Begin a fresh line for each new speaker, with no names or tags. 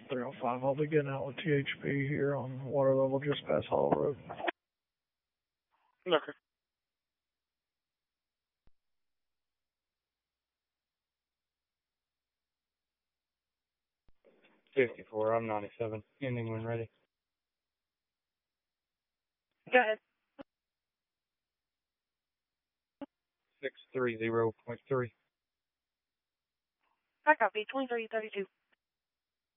305. I'll be getting out with THP here on water level just past Hollow Road.
Okay.
$54, I'm 97. Ending when ready.
Go ahead.
630.3.
I copy. 2332.